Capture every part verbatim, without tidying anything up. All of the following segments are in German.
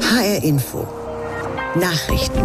H R Info Nachrichten.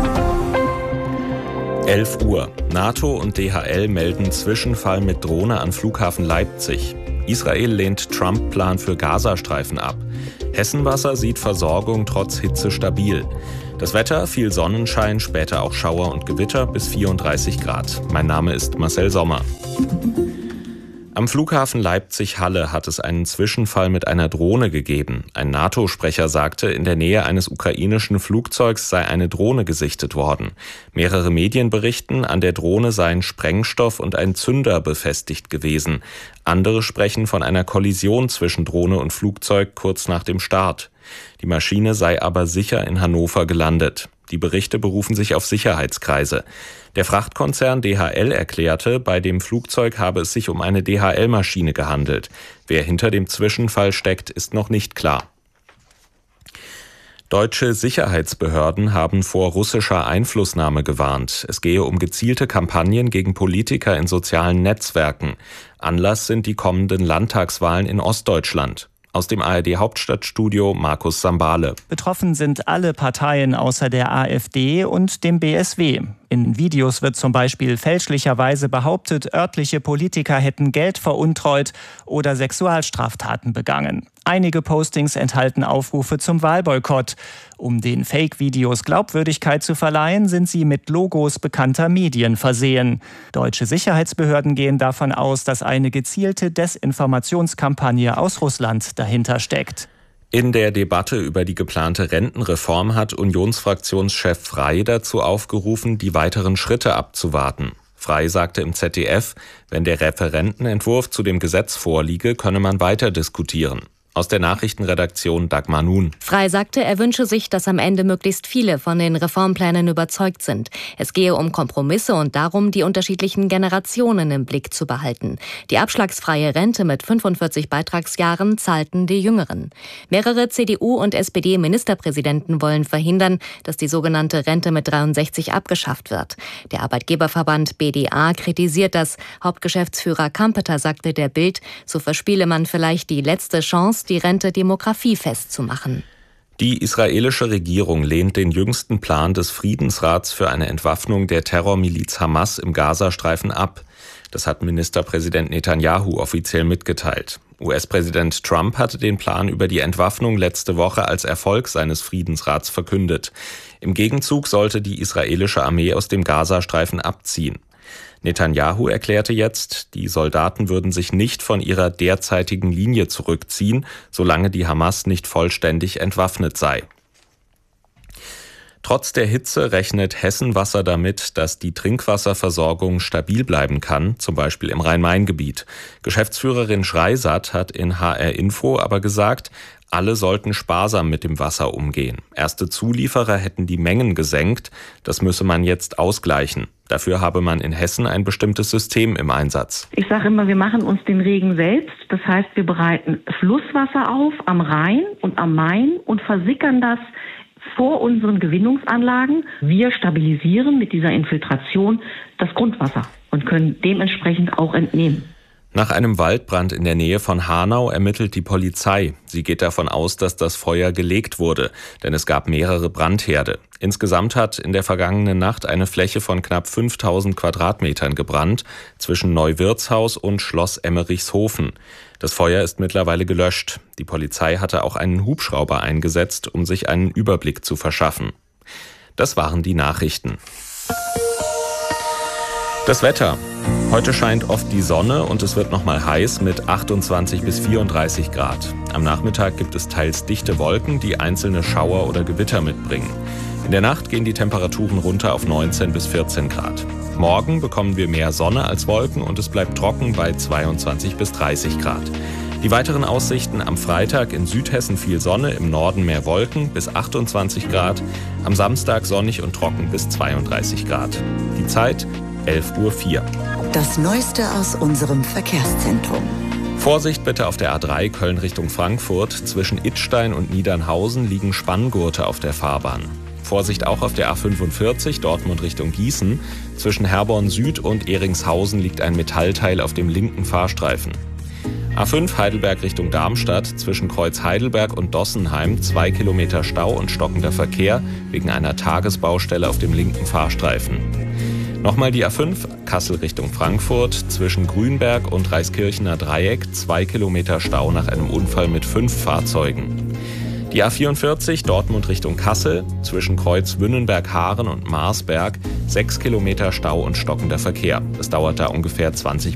elf Uhr. NATO und D H L melden Zwischenfall mit Drohne an Flughafen Leipzig. Israel lehnt Trump-Plan für Gazastreifen ab. Hessenwasser sieht Versorgung trotz Hitze stabil. Das Wetter, viel Sonnenschein, später auch Schauer und Gewitter bis vierunddreißig Grad. Mein Name ist Marcel Sommer. Am Flughafen Leipzig-Halle hat es einen Zwischenfall mit einer Drohne gegeben. Ein NATO-Sprecher sagte, in der Nähe eines ukrainischen Flugzeugs sei eine Drohne gesichtet worden. Mehrere Medien berichten, an der Drohne seien Sprengstoff und ein Zünder befestigt gewesen. Andere sprechen von einer Kollision zwischen Drohne und Flugzeug kurz nach dem Start. Die Maschine sei aber sicher in Hannover gelandet. Die Berichte berufen sich auf Sicherheitskreise. Der Frachtkonzern D H L erklärte, bei dem Flugzeug habe es sich um eine D H L-Maschine gehandelt. Wer hinter dem Zwischenfall steckt, ist noch nicht klar. Deutsche Sicherheitsbehörden haben vor russischer Einflussnahme gewarnt. Es gehe um gezielte Kampagnen gegen Politiker in sozialen Netzwerken. Anlass sind die kommenden Landtagswahlen in Ostdeutschland. Aus dem A R D-Hauptstadtstudio Markus Sambale. Betroffen sind alle Parteien außer der AfD und dem B S W. In Videos wird zum Beispiel fälschlicherweise behauptet, örtliche Politiker hätten Geld veruntreut oder Sexualstraftaten begangen. Einige Postings enthalten Aufrufe zum Wahlboykott. Um den Fake-Videos Glaubwürdigkeit zu verleihen, sind sie mit Logos bekannter Medien versehen. Deutsche Sicherheitsbehörden gehen davon aus, dass eine gezielte Desinformationskampagne aus Russland dahinter steckt. In der Debatte über die geplante Rentenreform hat Unionsfraktionschef Frey dazu aufgerufen, die weiteren Schritte abzuwarten. Frey sagte im Z D F, wenn der Referentenentwurf zu dem Gesetz vorliege, könne man weiter diskutieren. Aus der Nachrichtenredaktion Dagmar Nun. Frey sagte, er wünsche sich, dass am Ende möglichst viele von den Reformplänen überzeugt sind. Es gehe um Kompromisse und darum, die unterschiedlichen Generationen im Blick zu behalten. Die abschlagsfreie Rente mit fünfundvierzig Beitragsjahren zahlten die Jüngeren. Mehrere C D U- und S P D-Ministerpräsidenten wollen verhindern, dass die sogenannte Rente mit dreiundsechzig abgeschafft wird. Der Arbeitgeberverband B D A kritisiert das. Hauptgeschäftsführer Kampeter sagte der Bild, so verspiele man vielleicht die letzte Chance, die Rente demografiefest zu machen. Die israelische Regierung lehnt den jüngsten Plan des Friedensrats für eine Entwaffnung der Terrormiliz Hamas im Gazastreifen ab. Das hat Ministerpräsident Netanyahu offiziell mitgeteilt. U S-Präsident Trump hatte den Plan über die Entwaffnung letzte Woche als Erfolg seines Friedensrats verkündet. Im Gegenzug sollte die israelische Armee aus dem Gazastreifen abziehen. Netanyahu erklärte jetzt, die Soldaten würden sich nicht von ihrer derzeitigen Linie zurückziehen, solange die Hamas nicht vollständig entwaffnet sei. Trotz der Hitze rechnet Hessenwasser damit, dass die Trinkwasserversorgung stabil bleiben kann, zum Beispiel im Rhein-Main-Gebiet. Geschäftsführerin Schreisat hat in H R Info aber gesagt, alle sollten sparsam mit dem Wasser umgehen. Erste Zulieferer hätten die Mengen gesenkt, das müsse man jetzt ausgleichen. Dafür habe man in Hessen ein bestimmtes System im Einsatz. Ich sage immer, wir machen uns den Regen selbst. Das heißt, wir bereiten Flusswasser auf am Rhein und am Main und versickern das vor unseren Gewinnungsanlagen. Wir stabilisieren mit dieser Infiltration das Grundwasser und können dementsprechend auch entnehmen. Nach einem Waldbrand in der Nähe von Hanau ermittelt die Polizei. Sie geht davon aus, dass das Feuer gelegt wurde, denn es gab mehrere Brandherde. Insgesamt hat in der vergangenen Nacht eine Fläche von knapp fünftausend Quadratmetern gebrannt, zwischen Neuwirtshaus und Schloss Emmerichshofen. Das Feuer ist mittlerweile gelöscht. Die Polizei hatte auch einen Hubschrauber eingesetzt, um sich einen Überblick zu verschaffen. Das waren die Nachrichten. Das Wetter. Heute scheint oft die Sonne und es wird nochmal heiß mit achtundzwanzig bis vierunddreißig Grad. Am Nachmittag gibt es teils dichte Wolken, die einzelne Schauer oder Gewitter mitbringen. In der Nacht gehen die Temperaturen runter auf neunzehn bis vierzehn Grad. Morgen bekommen wir mehr Sonne als Wolken und es bleibt trocken bei zweiundzwanzig bis dreißig Grad. Die weiteren Aussichten: am Freitag in Südhessen viel Sonne, im Norden mehr Wolken bis achtundzwanzig Grad. Am Samstag sonnig und trocken bis zweiunddreißig Grad. Die Zeit elf Uhr vier. Das Neueste aus unserem Verkehrszentrum. Vorsicht bitte auf der A drei Köln Richtung Frankfurt. Zwischen Idstein und Niedernhausen liegen Spanngurte auf der Fahrbahn. Vorsicht auch auf der A fünfundvierzig Dortmund Richtung Gießen. Zwischen Herborn Süd und Ehringshausen liegt ein Metallteil auf dem linken Fahrstreifen. A fünf Heidelberg Richtung Darmstadt, zwischen Kreuz Heidelberg und Dossenheim zwei Kilometer Stau und stockender Verkehr wegen einer Tagesbaustelle auf dem linken Fahrstreifen. Nochmal die A fünf Kassel Richtung Frankfurt, zwischen Grünberg und Reiskirchener Dreieck zwei Kilometer Stau nach einem Unfall mit fünf Fahrzeugen. Die A vierundvierzig Dortmund Richtung Kassel, zwischen Kreuz Wünnenberg-Haaren und Marsberg sechs Kilometer Stau und stockender Verkehr. Es dauert da ungefähr zwanzig